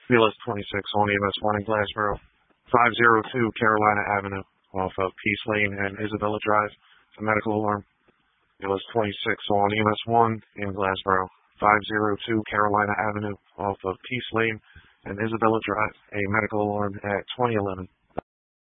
BLS 26 on EMS 1 in Glassboro. 502 Carolina Avenue off of Peace Lane and Isabella Drive. It's a medical alarm. BLS 26 on EMS 1 in Glassboro. 502 Carolina Avenue off of Peace Lane and Isabella Drive. A medical alarm at 2011.